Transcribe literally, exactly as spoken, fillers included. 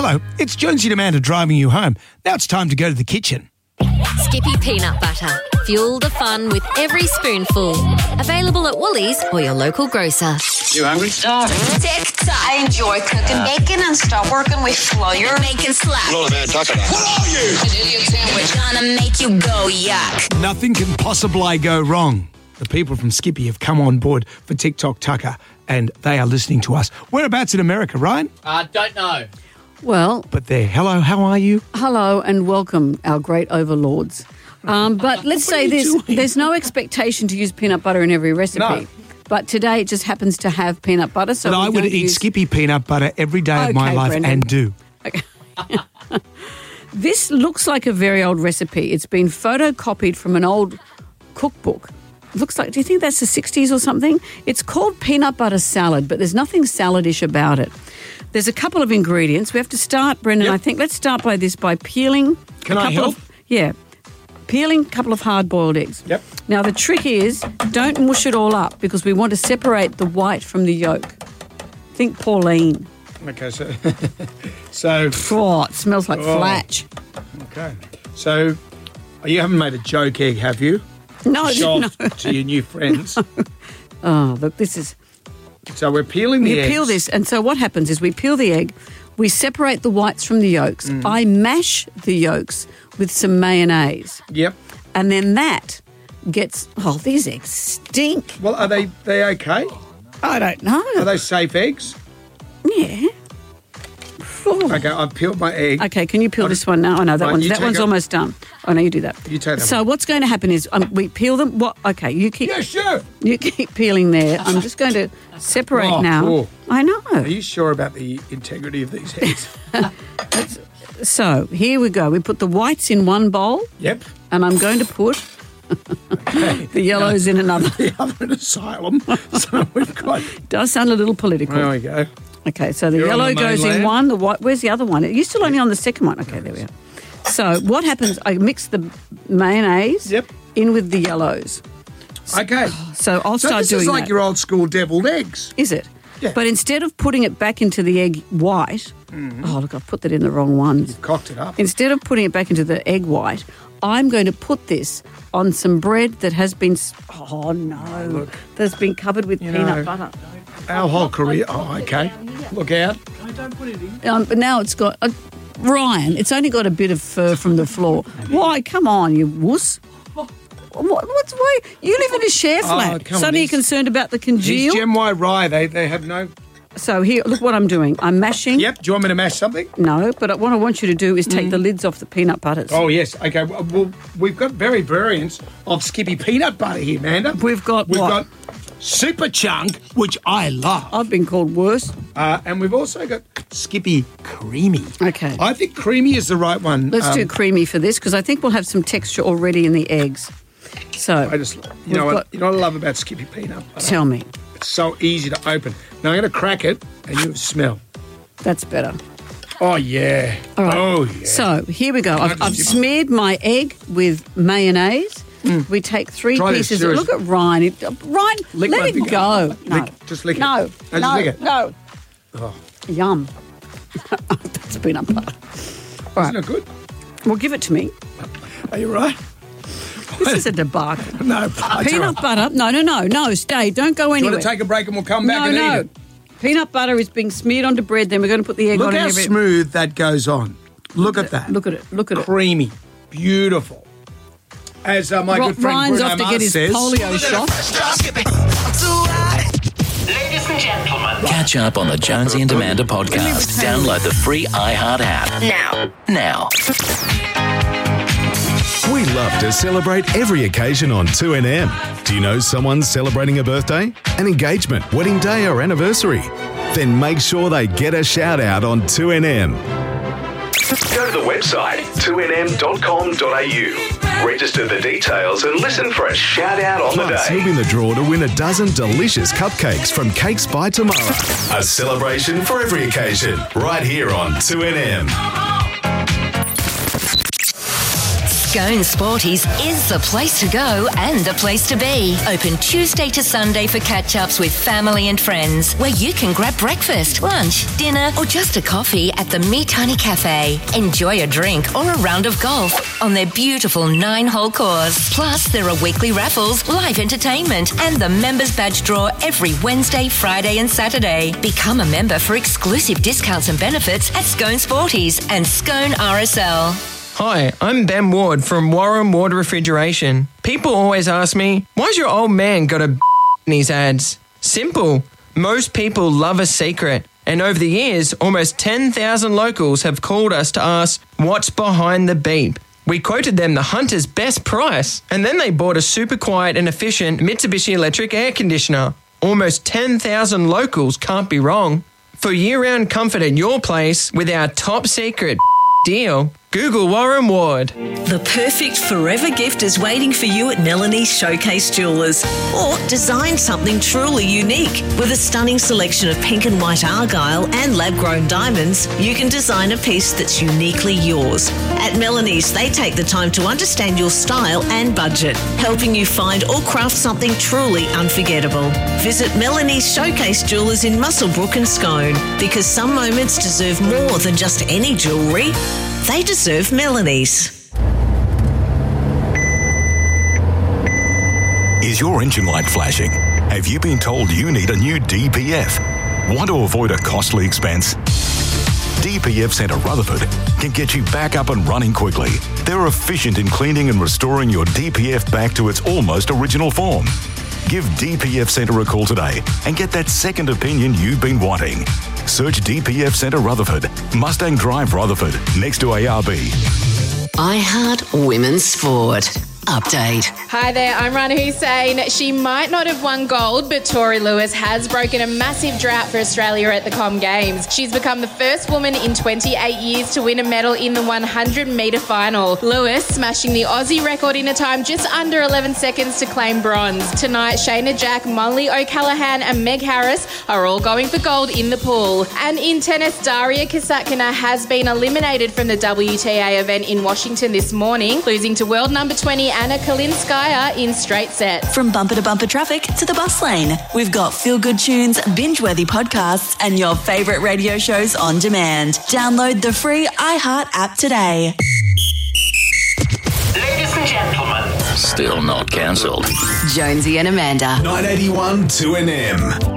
Hello, it's Jonesy and Amanda driving you home. Now it's time to go to the kitchen. Skippy Peanut Butter. Fuel the fun with every spoonful. Available at Woolies or your local grocer. You hungry? Starving. TikTok. I enjoy cooking bacon and stop working with flour. Making slap. What about talk about? What are you? An idiot sandwich. Gonna make you go yuck. Nothing can possibly go wrong. The people from Skippy have come on board for TikTok Tucker, and they are listening to us. Whereabouts in America, Ryan? I uh, don't know. Well, But there. Hello, how are you? hello and welcome, our great overlords. Um, but let's say you this, doing? there's no expectation to use peanut butter in every recipe. No. But today it just happens to have peanut butter. So But we're I would going eat to use... Skippy peanut butter every day of my Okay, life Brendan. and do. This looks like a very old recipe. It's been photocopied from an old cookbook. Looks like, do you think that's the sixties or something? It's called peanut butter salad, but there's nothing salad-ish about it. There's a couple of ingredients. We have to start, Brendan, Yep. I think. Let's start by this, by peeling. Can a I couple help? Of, yeah. Peeling a couple of hard-boiled eggs. Yep. Now, the trick is don't mush it all up because we want to separate the white from the yolk. Think Pauline. Okay, so... so... Oh, it smells like Oh. flatch. Okay. So, you haven't made a joke egg, have you? No, Show no. off to your new friends. Oh, look, this is... So we're peeling the We eggs. peel this, and so what happens is we peel the egg, we separate the whites from the yolks. Mm. I mash the yolks with some mayonnaise, Yep. and then that gets... Oh, these eggs stink. Well, are they they okay? I don't know. Are they safe eggs? Yeah. Oh. Okay, I've peeled my egg. Okay, can you peel I've- this one now? Oh, no, that Right, one's, you that take one's a- almost done. Oh, no, you do that. You take that So one. what's going to happen is um, we peel them. What? Okay, you keep Yeah, sure. you keep peeling there. I'm just going to separate Oh, now. cool. I know. Are you sure about the integrity of these eggs? So here we go. We put the whites in one bowl, Yep. and I'm going to put the yellows in another. The other in asylum. So we've got... Does sound a little political. There we go. Okay, so the You're on yellow the goes in mainland. one. The white. Where's the other one? You're still only on the second one. Okay, there we are. So what happens? I mix the mayonnaise Yep. in with the yellows. Okay. So I'll So start this doing is like that. your old school deviled eggs. Is it? Yeah. But instead of putting it back into the egg white, Mm-hmm. oh look, I've put that in the wrong ones. Cocked it up. Instead of putting it back into the egg white, I'm going to put this on some bread that has been, s- oh no, look. that's been covered with You peanut know, butter. Our whole career... Oh, okay. Look out. Um, but now it's got, uh, Ryan, it's only got a bit of fur from the floor. Why? Come on, you wuss. What, what's why? You live in a share flat. Oh, come on, Suddenly you're these- concerned about the These congeal. Gem Y Rye, they, they have no... So here, look what I'm doing. I'm mashing. Yep. Do you want me to mash something? No, but what I want you to do is take the lids off the peanut butters. Oh, yes. Okay. Well, well, we've got very variants of Skippy peanut butter here, Amanda. We've got We've what? got Super Chunk, which I love. I've been called worse. Uh, and we've also got Skippy Creamy. Okay. I think Creamy is the right one. Let's Um, do creamy for this because I think we'll have some texture already in the eggs. So, I just, you We've know what? got- You know what I love about Skippy peanut butter? tell me. It's so easy to open. Now I'm going to crack it, and you smell. That's better. Oh yeah. All right. Oh yeah. So, here we go. I've, I've just- smeared my egg with mayonnaise. We take three Try this, pieces. seriously. Look at Ryan. It, uh, Ryan, Lick let my it finger. go. No. Lick- just lick it. no. No, just No. lick it. No. Oh. Yum. That's peanut butter. All Isn't right. it good? Well, give it to me. Are you right? This is a debacle. No. Peanut butter. No, no, no. No, stay. Don't go Do you anywhere. want to take a break and we'll come back no, and no. eat it? Peanut butter is being smeared onto bread. Then we're going to put the egg Look on how and everything. smooth that goes on. Look at that. Look at it. Look at it. Creamy. Beautiful. As uh, my Ro- good friend Ryan's Bruno off to Mars get his says, polio shot. Ladies and gentlemen. Catch up on the Jonesy and Amanda podcast. Download the free iHeart app. Now. Now. We love to celebrate every occasion on two N M. Do you know someone's celebrating a birthday, an engagement, wedding day or anniversary? Then make sure they get a shout out on two N M. Go to the website two n m dot com dot a u. Register the details and listen for a shout out on the Plus, you'll day. be in the draw to win a dozen delicious cupcakes from Cakes by Tomorrow. A celebration for every occasion, right here on two N M. Scone Sporties is the place to go and the place to be. Open Tuesday to Sunday for catch-ups with family and friends, where you can grab breakfast, lunch, dinner, or just a coffee at the Me Tiny Cafe. Enjoy a drink or a round of golf on their beautiful nine-hole course. Plus, there are weekly raffles, live entertainment, and the members badge draw every Wednesday, Friday, and Saturday. Become a member for exclusive discounts and benefits at Scone Sporties and Scone R S L. Hi, I'm Ben Ward from Warren Ward Refrigeration. People always ask me, why's your old man got a b- in his ads? Simple. Most people love a secret. And over the years, almost ten thousand locals have called us to ask, what's behind the beep? We quoted them the Hunter's best price, and then they bought a super quiet and efficient Mitsubishi electric air conditioner. Almost ten thousand locals can't be wrong. For year-round comfort at your place with our top secret deal, Google Warren Ward. The perfect forever gift is waiting for you at Melanie's Showcase Jewellers. Or design something truly unique. With a stunning selection of pink and white argyle and lab-grown diamonds, you can design a piece that's uniquely yours. At Melanie's, they take the time to understand your style and budget, helping you find or craft something truly unforgettable. Visit Melanie's Showcase Jewellers in Muswellbrook and Scone, because some moments deserve more than just any jewellery. They deserve Melanie's. Is your engine light flashing? Have you been told you need a new D P F? Want to avoid a costly expense? D P F Centre Rutherford can get you back up and running quickly. They're efficient in cleaning and restoring your D P F back to its almost original form. Give D P F Centre a call today and get that second opinion you've been wanting. Search D P F Centre Rutherford, Mustang Drive Rutherford, next to A R B. iHeart Women's Sport. Update. Hi there, I'm Rana Hussein. She might not have won gold, but Tori Lewis has broken a massive drought for Australia at the Com Games. She's become the first woman in twenty-eight years to win a medal in the one hundred metre final. Lewis smashing the Aussie record in a time just under eleven seconds to claim bronze. Tonight, Shayna Jack, Molly O'Callaghan and Meg Harris are all going for gold in the pool. And in tennis, Daria Kasatkina has been eliminated from the W T A event in Washington this morning, losing to world number twenty Anna Kalinskaya in straight sets. From bumper to bumper traffic to the bus lane, we've got feel-good tunes, binge-worthy podcasts, and your favourite radio shows on demand. Download the free iHeart app today. Ladies and gentlemen. Still not cancelled. Jonesy and Amanda. nine eighty-one two N M.